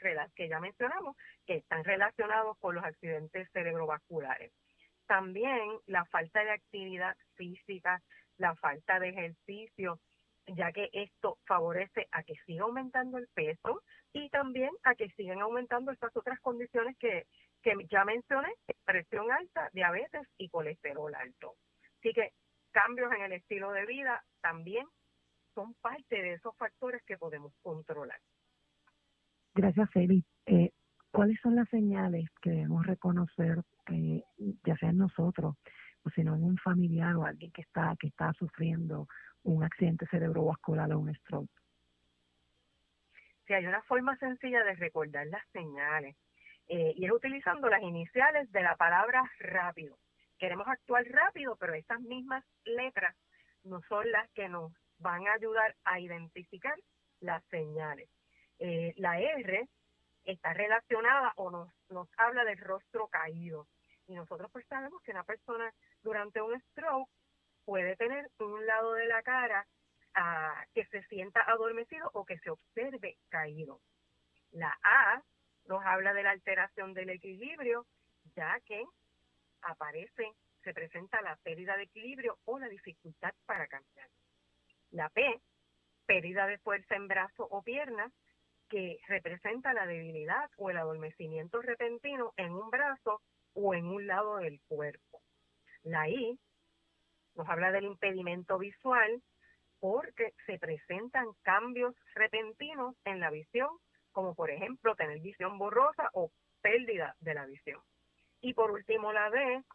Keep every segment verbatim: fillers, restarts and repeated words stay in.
que ya mencionamos, que están relacionados con los accidentes cerebrovasculares. También la falta de actividad física, la falta de ejercicio, ya que esto favorece a que siga aumentando el peso y también a que sigan aumentando estas otras condiciones que, que ya mencioné, presión alta, diabetes y colesterol alto. Así que cambios en el estilo de vida también son parte de esos factores que podemos controlar. Gracias, Feli. Eh, ¿Cuáles son las señales que debemos reconocer, eh, ya sea en nosotros o si no en un familiar o alguien que está, que está sufriendo un accidente cerebrovascular o un stroke? Si hay una forma sencilla de recordar las señales, eh, y es utilizando las iniciales de la palabra rápido. Queremos actuar rápido, pero estas mismas letras no son las que nos van a ayudar a identificar las señales. Eh, la R está relacionada o nos, nos habla del rostro caído. Y nosotros pues sabemos que una persona durante un stroke puede tener un lado de la cara uh, que se sienta adormecido o que se observe caído. La A nos habla de la alteración del equilibrio, ya que aparece, se presenta la pérdida de equilibrio o la dificultad para caminar. La P, pérdida de fuerza en brazo o pierna, que representa la debilidad o el adormecimiento repentino en un brazo o en un lado del cuerpo. La I nos habla del impedimento visual porque se presentan cambios repentinos en la visión, como por ejemplo tener visión borrosa o pérdida de la visión. Y por último la D,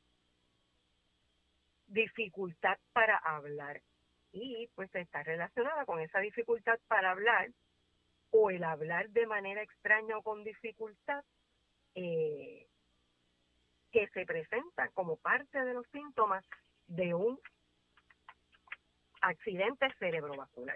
dificultad para hablar. Y pues está relacionada con esa dificultad para hablar o el hablar de manera extraña o con dificultad, eh, que se presenta como parte de los síntomas de un accidente cerebrovascular.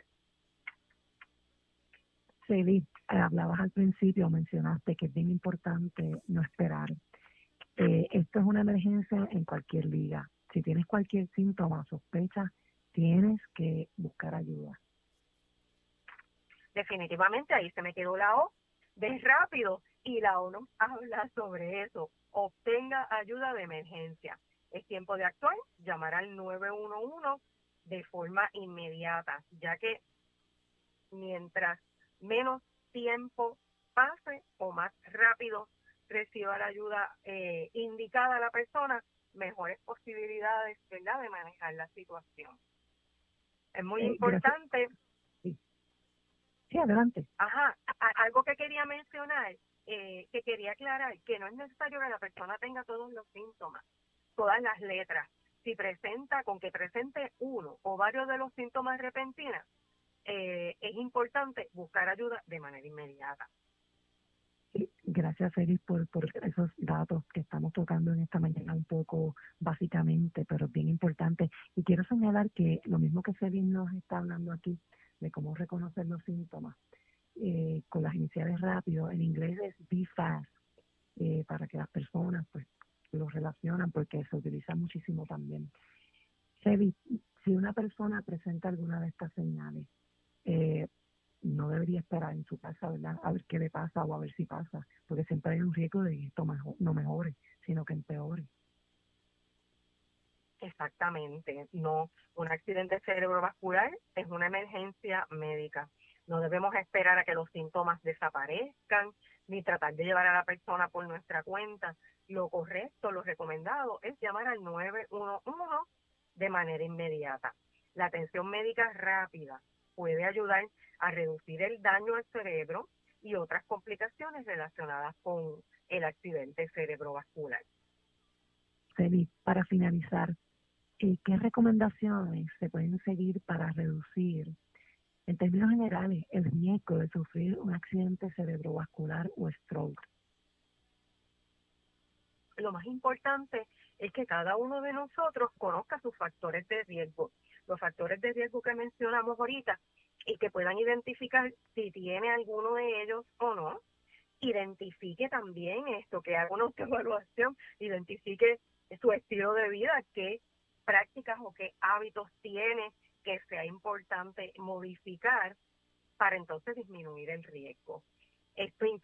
Feli, eh, hablabas al principio, mencionaste que es bien importante no esperar. Eh, esto es una emergencia en cualquier liga. Si tienes cualquier síntoma o sospecha, tienes que buscar ayuda. Definitivamente ahí se me quedó la O de rápido y la O nos habla sobre eso. Obtenga ayuda de emergencia. Es tiempo de actuar, llamar al nueve uno uno de forma inmediata, ya que mientras menos tiempo pase o más rápido reciba la ayuda eh, indicada a la persona, mejores posibilidades, ¿verdad?, de manejar la situación. Es muy Eh, importante. Sí. sí, adelante. Ajá, a, algo que quería mencionar, eh, que quería aclarar, que no es necesario que la persona tenga todos los síntomas, todas las letras. Si presenta, con que presente uno o varios de los síntomas repentinos, eh, es importante buscar ayuda de manera inmediata. Sí, gracias, Félix, por, por esos datos que estamos tocando en esta mañana un poco básicamente, pero bien importante. Y quiero señalar que lo mismo que Félix nos está hablando aquí, de cómo reconocer los síntomas, eh, con las iniciales rápido, en inglés es be fast, eh, para que las personas pues lo relacionan, porque se utiliza muchísimo también. Félix, si una persona presenta alguna de estas señales, eh, no debería esperar en su casa, ¿verdad?, a ver qué le pasa o a ver si pasa, porque siempre hay un riesgo de que esto mejor, no mejore, sino que empeore. Exactamente, no, un accidente cerebrovascular es una emergencia médica. No debemos esperar a que los síntomas desaparezcan, ni tratar de llevar a la persona por nuestra cuenta. Lo correcto, lo recomendado es llamar al nueve uno uno de manera inmediata. La atención médica rápida puede ayudar a reducir el daño al cerebro y otras complicaciones relacionadas con el accidente cerebrovascular. Félix, para finalizar, eh, ¿qué recomendaciones se pueden seguir para reducir, en términos generales, el riesgo de sufrir un accidente cerebrovascular o stroke? Lo más importante es que cada uno de nosotros conozca sus factores de riesgo, los factores de riesgo que mencionamos ahorita, y que puedan identificar si tiene alguno de ellos o no. Identifique también esto, que haga una autoevaluación, identifique su estilo de vida, qué prácticas o qué hábitos tiene que sea importante modificar para entonces disminuir el riesgo. Esto